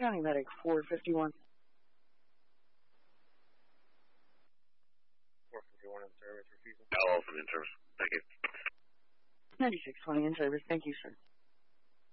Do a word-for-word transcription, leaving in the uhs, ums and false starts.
County Medic, four fifty-one. four fifty-one in service, refusal. Alpha in service. Thank you. ninety-six twenty in service. Thank you, sir.